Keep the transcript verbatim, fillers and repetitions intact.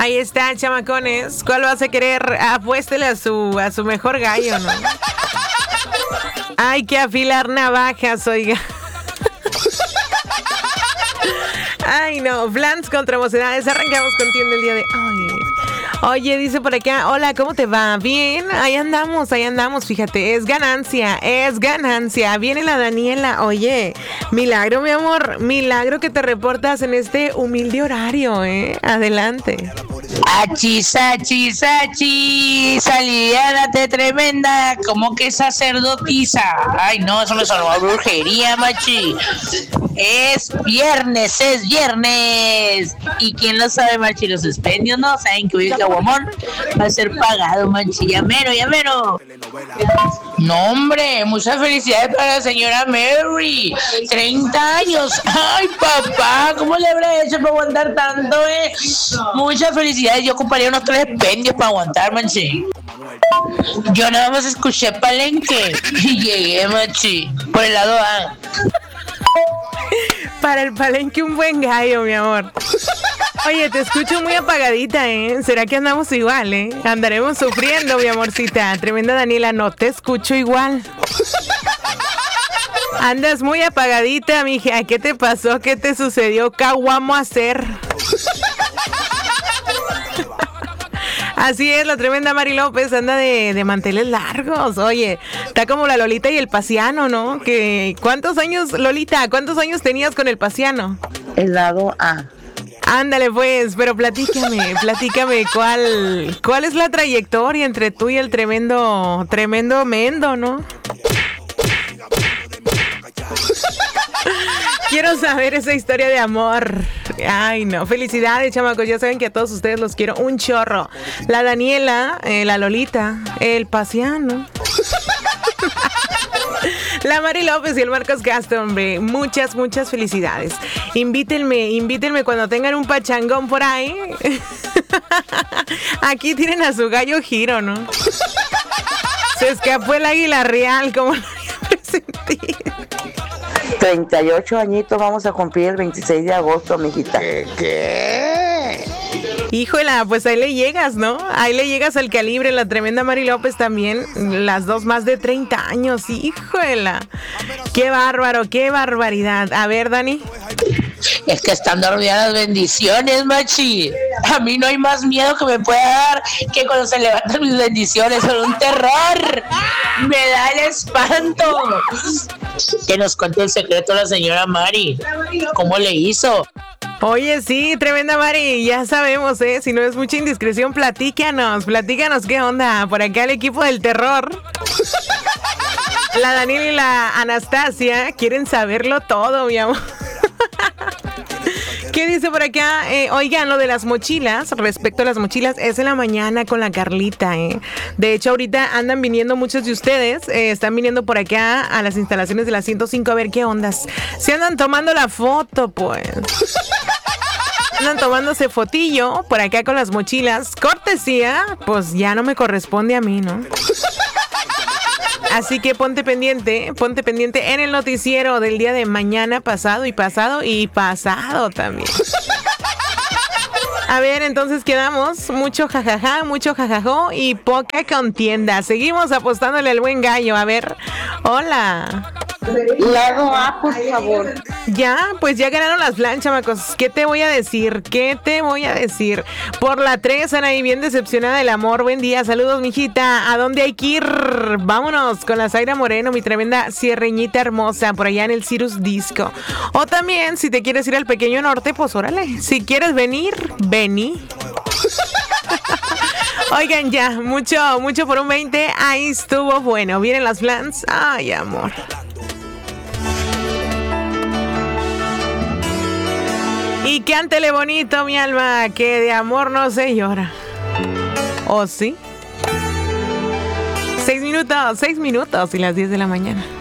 Ahí está, chamacones. ¿Cuál vas a querer? Apuéstele a su, a su mejor gallo, ¿no? Hay que afilar navajas, oiga. Ay, no. Flans contra Mocedades. Arrancamos contigo el día de hoy. Oye, dice por acá, hola, ¿cómo te va? Bien, ahí andamos, ahí andamos, fíjate, es ganancia, es ganancia. Viene la Daniela, oye, milagro, mi amor, milagro que te reportas en este humilde horario, ¿eh? Adelante. Achis, achis, achis, aliviánate tremenda, como que sacerdotisa. Ay, no, eso me sonó a brujería, machi. Es viernes, es viernes. ¿Y quién lo sabe, machi? Los expendios, ¿no? Saben que hoy el caguamón va a ser pagado, machi. Ya mero, ya mero. No, hombre, muchas felicidades para la señora Mary. treinta años. Ay, papá, ¿cómo le habrá hecho para aguantar tanto, eh? Muchas felicidades. Yo ocuparía unos tres expendios para aguantar, machi. Yo nada más escuché Palenque y llegué, machi, por el lado A. Para el Palenque un buen gallo, mi amor. Oye, te escucho muy apagadita, ¿eh? ¿Será que andamos igual, eh? Andaremos sufriendo, mi amorcita. Tremenda Daniela, no te escucho igual. Andas muy apagadita, mija. ¿Qué te pasó? ¿Qué te sucedió? ¿Qué vamos a hacer? Así es, la tremenda Mari López anda de, de manteles largos. Oye, está como la Lolita y el Pasiano, ¿no? Que, ¿cuántos años, Lolita, cuántos años tenías con el Pasiano? El lado A. Ándale pues, pero platícame, platícame cuál, cuál es la trayectoria entre tú y el tremendo, tremendo Mendo, ¿no? Quiero saber esa historia de amor. Ay, no. Felicidades, chamacos. Ya saben que a todos ustedes los quiero un chorro. La Daniela, eh, la Lolita, el Pasiano, la Mari López y el Marcos Castro, hombre. Muchas, muchas felicidades. Invítenme, invítenme cuando tengan un pachangón por ahí. Aquí tienen a su gallo Giro, ¿no? Se escapó el águila real, como lo había presentido. treinta y ocho añitos vamos a cumplir el veintiséis de agosto, mijita. ¿Qué? ¿Qué? Híjola, pues ahí le llegas, ¿no? Ahí le llegas al calibre, la tremenda Mari López también, las dos más de treinta años, híjola. Qué bárbaro, qué barbaridad. A ver, Dani. Es que están dormidas las bendiciones, machi. A mí no hay más miedo que me pueda dar que cuando se levantan mis bendiciones. Son un terror. Me da el espanto. Que nos cuente el secreto la señora Mari. ¿Cómo le hizo? Oye, sí, tremenda Mari, ya sabemos, ¿eh? Si no es mucha indiscreción, platícanos, platícanos qué onda. Por acá el equipo del terror. La Daniela y la Anastasia quieren saberlo todo, mi amor. ¿Qué dice por acá? Eh, oigan, lo de las mochilas, respecto a las mochilas, es en la mañana con la Carlita, ¿eh? De hecho, ahorita andan viniendo muchos de ustedes, eh, están viniendo por acá a las instalaciones de la ciento cinco a ver qué ondas. Se andan tomando la foto, pues. Andan tomándose fotillo por acá con las mochilas. Cortesía, pues ya no me corresponde a mí, ¿no? Así que ponte pendiente, ponte pendiente en el noticiero del día de mañana, pasado y pasado y pasado también. A ver, entonces quedamos mucho jajaja, mucho jajajo y poca contienda. Seguimos apostándole al buen gallo. A ver, hola. Lado A, por favor. Ya, pues ya ganaron las planchas, chamacos. ¿Qué te voy a decir? ¿Qué te voy a decir? Por la tres, Anaí, bien decepcionada del amor. Buen día, saludos, mijita. ¿A dónde hay que ir? Vámonos con la Zaira Moreno, mi tremenda sierreñita hermosa, por allá en el Cirrus Disco. O también, si te quieres ir al Pequeño Norte, pues órale. Si quieres venir, vení. Oigan, ya, mucho, mucho por un veinte. Ahí estuvo bueno. Vienen las plans. Ay, amor. Y cántele bonito, mi alma, que de amor no se llora. ¿O sí? Seis minutos, seis minutos y las diez de la mañana.